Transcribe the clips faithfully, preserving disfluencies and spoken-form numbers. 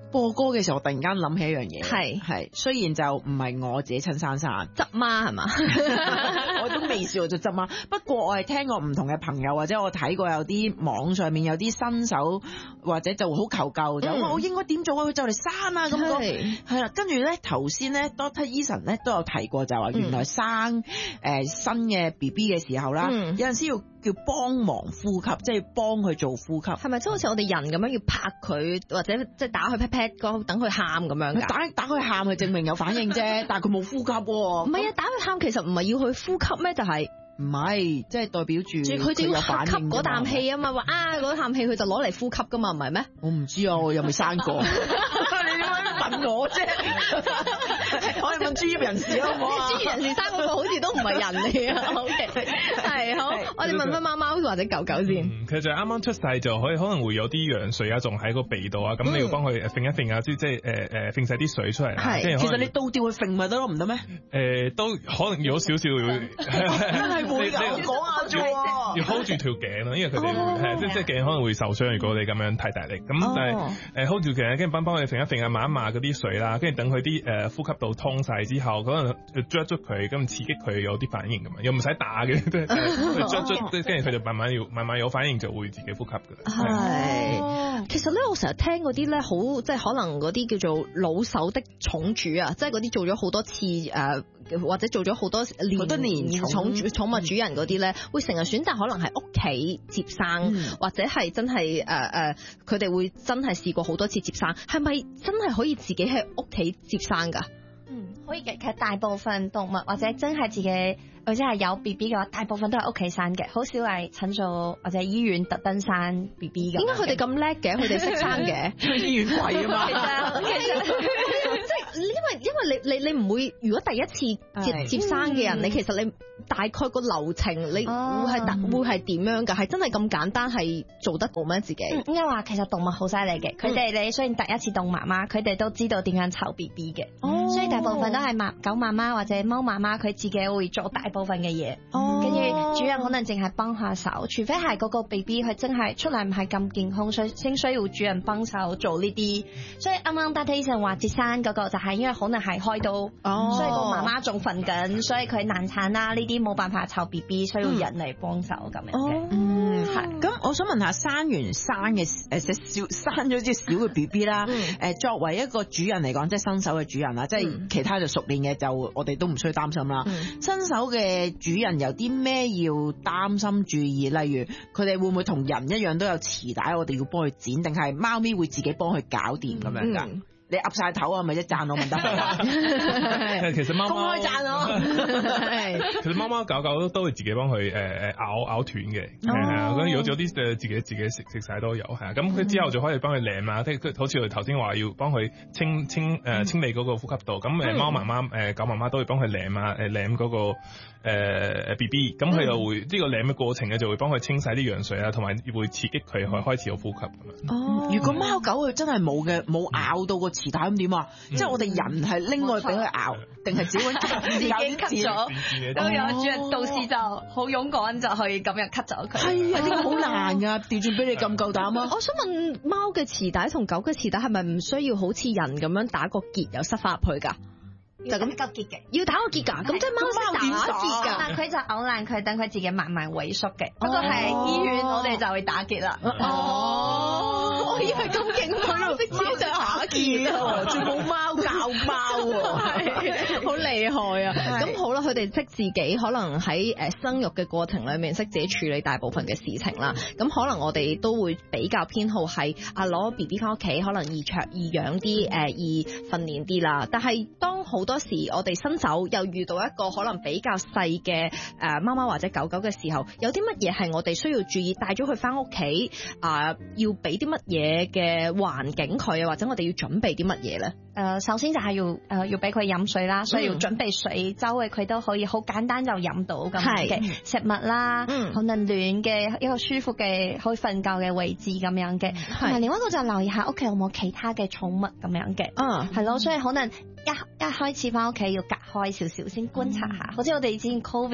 播歌嘅時候，我突然間諗起一樣嘢， 係係雖然就唔係我自己親生生， 執媽係嘛？ 我都未試過做執媽，不過我係聽過唔同嘅朋友或者我睇過有啲網上面有啲新手或者就好求救，就話、嗯、我應該點做啊？佢就嚟生啊咁講，係啦。跟住咧頭先咧 Doctor Eason 咧都有提過，就話原來生誒、嗯呃、新嘅 B B 嘅時候啦，嗯、有陣時要叫幫忙呼吸，即係幫佢做呼吸。 係咪即係好似我哋人咁樣要拍佢或者即係打佢 pat pat 等佢喊咁樣？ 打打佢喊係證明有反應啫，但係佢冇呼吸喎。 唔係啊，打佢喊其實唔係要佢呼吸咩？就係、是。 唔係，即係代表住佢哋要吸嗰啖氣啊嘛，話啊嗰啖氣佢就攞嚟呼吸噶嘛，唔係咩？ 我唔知啊，我又未生過。你點解問我啫？我係問專業人士好唔好啊？ 專業人士生嗰個好似都唔係人嚟啊。O K， 係好，我哋問翻貓貓或者狗狗先。 嗯、其實就啱啱出世就可以可能會有啲羊水啊，仲喺個鼻度啊，咁、嗯、你要幫佢揈一揈啊，即即係誒誒揈晒啲水出嚟。係， 其實你倒吊去揈咪得咯，唔得咩？ 誒、呃，都可能有少少會。 會㗎，我講下啫喎。 要 hold 住條頸咯，因為佢哋係即即頸可能會受傷，如果你咁樣太大力。咁、哦、但係誒 hold 住條頸，跟住幫幫佢揈一揈啊，抹一抹嗰啲水啦，跟住等佢啲誒呼吸道通晒之後，可能捽一捽佢，咁刺激佢有啲反應咁嘛，又唔使打嘅，捽捽，跟住佢就慢慢要慢慢有反應，就會自己呼吸㗎啦。 係，其實咧我成日聽嗰啲咧好，即係可能嗰啲叫做老手的寵主啊，即係嗰啲做咗好多次誒、呃，或者做咗好多年好多年寵主寵物主人嗰啲咧，會成日選擇可能喺屋企接生，嗯、或者係真係誒誒，佢、呃、哋會真係試過好多次接生，係咪真係可以自己喺屋企接生㗎？ 嗯，可以嘅。其實大部分動物或者真係自己或者係有 B B 嘅話，大部分都係屋企生嘅，好少係診所或者醫院特登生 B B 嘅。點解佢哋咁叻嘅？佢哋識生嘅？ 醫院貴啊嘛。其實其實即係因為因為你你你唔會，如果第一次接接生嘅人，你其實你大概個流程你會係特會係點樣㗎？係真係咁簡單係做得到咩？自己應該話其實動物好犀利嘅，佢哋你雖然第一次當媽媽，佢哋都知道點樣湊 B B 嘅，所以大部分都係媽狗媽媽或者貓媽媽，佢自己會做大部分嘅嘢，跟住主人可能淨係幫下手，除非係嗰個 B B 佢真係出嚟唔係咁健康，所以先需要主人幫手做呢啲。所以啱啱 Doctor Eason 話接生嗰個就係因為可能係開刀，哦、所以個媽媽仲瞓緊，所以佢難產啦，呢啲冇辦法湊 B B， 需要人嚟幫手咁樣嘅。 嗯，係。咁我想問下，生完生嘅誒小生咗啲小嘅 B B 啦，誒、嗯、作為一個主人嚟講，即係新手嘅主人啦，即係、嗯、其他就熟練嘅就我哋都唔需要擔心啦。嗯、新手嘅主人有啲咩要擔心注意？例如佢哋會唔會同人一樣都有臍帶，我哋要幫佢剪，定係貓咪會自己幫佢搞掂咁樣噶？嗯你岌晒頭啊，咪即讚我問得？ 其實貓貓公開讚我。 其實貓貓狗狗都都會自己幫佢誒誒咬咬斷嘅，係啊。咁有有啲誒自己自己食食晒都有，係啊。咁佢之後就可以幫佢舐啊，即係好似我頭先話要幫佢清清誒、呃、清理嗰個呼吸道。咁誒貓媽媽誒狗媽媽都會幫佢舐啊，誒舐嗰個誒 B B。咁佢就會呢、這個舐嘅過程咧，就會幫佢清晒啲羊水啊，同埋會刺激佢開始有呼吸咁樣。 哦，如果貓狗佢真係冇嘅，冇咬到個臍帶咁點啊？嗯、即係我哋人係拎過去俾佢咬，定係自己揾自己吸咗？都有主人到時就好勇敢就可以咁樣吸咗佢。 係啊，呢個好難噶，調轉俾你咁夠膽啊！ 我想問貓嘅臍帶同狗嘅臍帶係咪唔需要好似人咁樣打個結又塞翻入去㗎？ 就咁打結嘅， 要打個結㗎，咁即係貓識打結㗎。 但佢就咬爛佢，等佢自己慢慢萎縮嘅。不過係醫院我哋就會打結啦。 哦，我以為咁勁，佢都識自己打結啊， 仲冇貓教貓喎， 好厲害啊！咁好啦，佢哋識自己可能喺誒生育嘅過程裡面識自己處理大部分嘅事情啦。咁可能我哋都會比較偏好係啊攞 B B 翻屋企，可能易卓易養啲誒易訓練啲啦。但係當好多時我哋新手又遇到一個可能比較細嘅誒貓貓或者狗狗嘅時候，有啲乜嘢係我哋需要注意，帶咗佢翻屋企啊，要俾啲乜嘢嘅環境佢啊，或者我哋要準備啲乜嘢咧？ 誒、呃，首先就係要誒、呃、要俾佢飲水啦，所以要準備水，周圍佢都可以好簡單就飲到咁嘅食物啦，嗯、可能暖嘅一個舒服嘅可以瞓覺嘅位置咁樣嘅，同埋另外一個就留意下屋企有冇其他嘅寵物咁樣嘅，嗯，係咯，所以可能一一開始翻屋企要隔開少少先觀察下，嗯、好似我哋之前 Covid，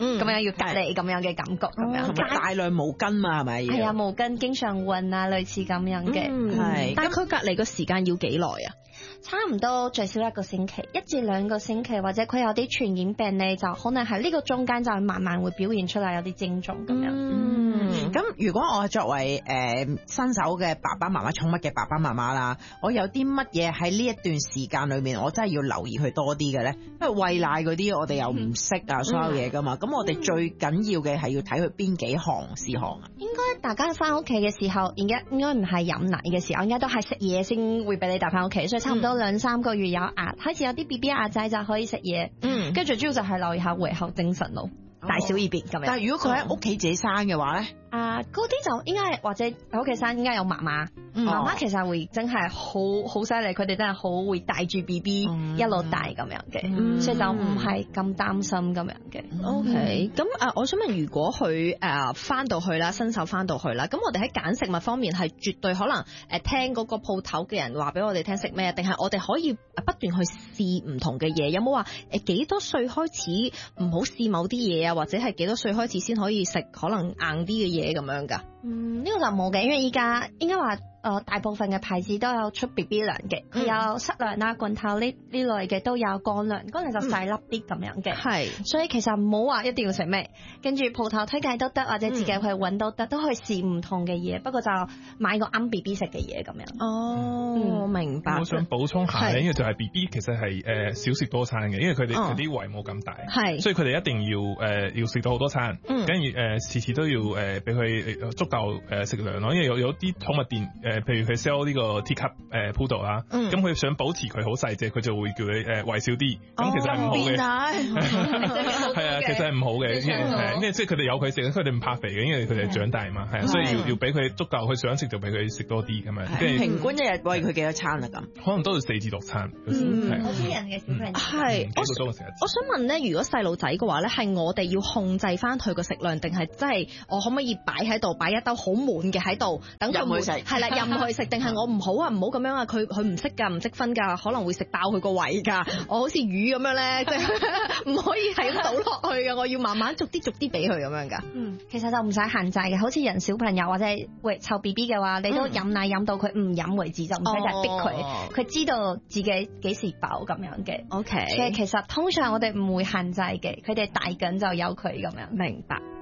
咁樣要隔離咁樣嘅感覺咁樣。 同埋大量毛巾嘛，係咪？ 係啊，毛巾經常換啊，類似咁樣嘅。 係。 但係佢隔離個時間要幾耐啊？ 差唔多最少一個星期，一至兩個星期，或者佢有啲傳染病咧，就可能喺呢個中間就慢慢會表現出嚟有啲症狀咁樣。 嗯，咁如果我作為誒、呃、新手嘅爸爸媽媽、寵物嘅爸爸媽媽啦，我有啲乜嘢喺呢一段時間裏面，我真係要留意佢多啲嘅咧？因為餵奶嗰啲我哋又唔識啊，嗯、所有嘢噶嘛，咁、嗯、我哋最緊要嘅係要睇佢邊幾項事項啊？ 應該大家翻屋企嘅時候，而家應該唔係飲奶嘅時候，應該都係食嘢先會俾你帶翻屋企，所以差唔多兩三個月有牙，開始有啲 B B 牙仔就可以食嘢。嗯，跟住主要就係留意下胃口精神咯，哦、大小二便咁樣。 但係如果佢喺屋企自己生嘅話咧？ 啊，嗰啲就應該或者喺屋企生應該有媽媽， 嗯、 媽媽其實會真係好好犀利，佢哋真係好會帶住 B B 一路大咁樣嘅，嗯、所以就唔係咁擔心咁樣嘅。 O K，咁啊，我想問，如果佢誒翻到去啦，新手翻到去啦，咁我哋喺揀食物方面係絕對可能誒聽嗰個鋪頭嘅人話俾我哋聽食咩，定係我哋可以不斷去試唔同嘅嘢？有冇話誒幾多歲開始唔好試某啲嘢啊？或者係幾多歲開始先可以食可能硬啲嘅嘢？咁樣噶， 嗯，呢、這個就冇嘅，因為依家應該話。誒大部分嘅牌子都有出 B B 糧嘅，佢有濕糧啦、罐頭呢呢類嘅都有乾糧，乾糧就細粒啲咁樣嘅。係、嗯，所以其實唔好話一定要食咩，跟住鋪頭推介都得，或者自己去揾都得，都可以試唔同嘅嘢。不過就買個啱 B B 食嘅嘢咁樣。哦， 我、嗯、明白。 我想補充下咧，因為就係 B B 其實係誒少食多餐嘅，因為佢哋佢啲胃冇咁大，係，所以佢哋一定要誒、呃、要食到好多餐，跟住誒次次都要誒俾佢足夠誒食量咯。因為有有啲寵物店誒、呃，譬如佢 sell 呢個 teacup 誒 poodle 啦，咁佢想保持佢好細隻，佢就會叫你誒餵少啲，咁其實係唔好嘅。係啊，其實係唔好嘅，因為即係佢哋有佢食，佢哋唔怕肥嘅，因為佢哋長大嘛，係啊，所以要要俾佢足夠，佢想食就俾佢食多啲咁樣。 平均一日餵佢幾多餐啊？咁可能都要四至六餐。 嗯，好啲人嘅小朋友係。我我想問咧，如果細路仔嘅話咧，係我哋要控制翻佢個食量，定係真係我可唔可以擺喺度，擺一兜好滿嘅喺度，等佢去食？係啦，任佢食，定係我唔好啊，唔好咁樣啊！佢佢唔識㗎，唔識分㗎，可能會食爆佢個胃㗎。我好似魚咁樣咧，即係唔可以係咁倒落去㗎，我要慢慢逐啲逐啲俾佢咁樣㗎。 嗯，其實就唔使限制嘅，好似人小朋友或者喂湊 B B 嘅話，你都飲奶飲到佢唔飲為止，就唔使就逼佢。佢、哦、知道自己幾時飽咁樣嘅。O K，所以其實通常我哋唔會限制嘅，佢哋大緊就有佢咁樣。 明白。